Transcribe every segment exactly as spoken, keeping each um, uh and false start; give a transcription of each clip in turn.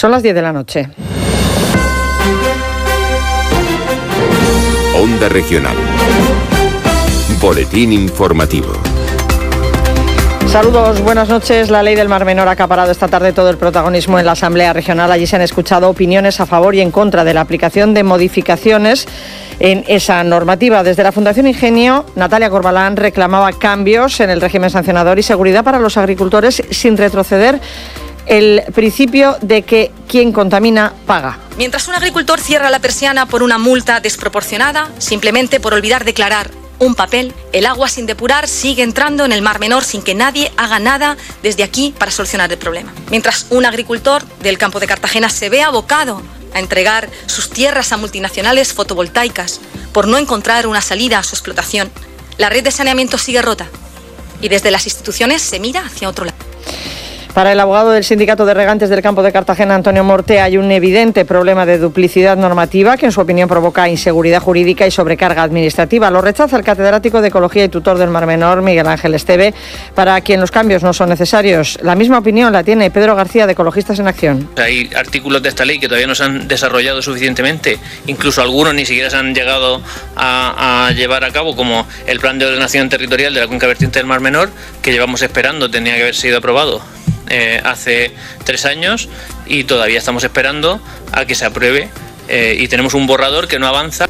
Son las diez de la noche. Onda Regional. Boletín informativo. Saludos, buenas noches. La ley del Mar Menor ha acaparado esta tarde todo el protagonismo en la Asamblea Regional. Allí se han escuchado opiniones a favor y en contra de la aplicación de modificaciones en esa normativa. Desde la Fundación Ingenio, Natalia Corbalán reclamaba cambios en el régimen sancionador y seguridad para los agricultores sin retroceder el principio de que quien contamina paga. Mientras un agricultor cierra la persiana por una multa desproporcionada, simplemente por olvidar declarar un papel, el agua sin depurar sigue entrando en el Mar Menor sin que nadie haga nada desde aquí para solucionar el problema. Mientras un agricultor del campo de Cartagena se ve abocado a entregar sus tierras a multinacionales fotovoltaicas por no encontrar una salida a su explotación, la red de saneamiento sigue rota y desde las instituciones se mira hacia otro lado. Para el abogado del Sindicato de Regantes del Campo de Cartagena, Antonio Morte, hay un evidente problema de duplicidad normativa que en su opinión provoca inseguridad jurídica y sobrecarga administrativa. Lo rechaza el catedrático de Ecología y tutor del Mar Menor, Miguel Ángel Esteve, para quien los cambios no son necesarios. La misma opinión la tiene Pedro García de Ecologistas en Acción. Hay artículos de esta ley que todavía no se han desarrollado suficientemente, incluso algunos ni siquiera se han llegado a, a llevar a cabo, como el Plan de Ordenación Territorial de la Cuenca Vertiente del Mar Menor, que llevamos esperando, tenía que haber sido aprobado Eh, hace tres años y todavía estamos esperando a que se apruebe eh, y tenemos un borrador que no avanza.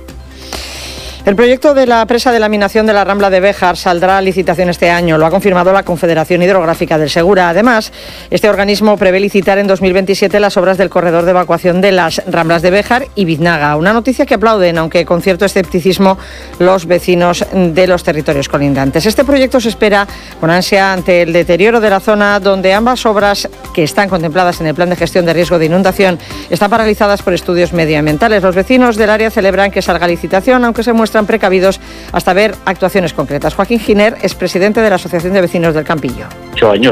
El proyecto de la presa de laminación de la Rambla de Béjar saldrá a licitación este año. Lo ha confirmado la Confederación Hidrográfica del Segura. Además, este organismo prevé licitar en dos mil veintisiete las obras del corredor de evacuación de las Ramblas de Béjar y Biznaga. Una noticia que aplauden, aunque con cierto escepticismo, los vecinos de los territorios colindantes. Este proyecto se espera con ansia ante el deterioro de la zona, donde ambas obras que están contempladas en el Plan de Gestión de Riesgo de Inundación están paralizadas por estudios medioambientales. Los vecinos del área celebran que salga a licitación, aunque se muestra están precavidos hasta ver actuaciones concretas. Joaquín Giner es presidente de la Asociación de Vecinos del Campillo. Ocho años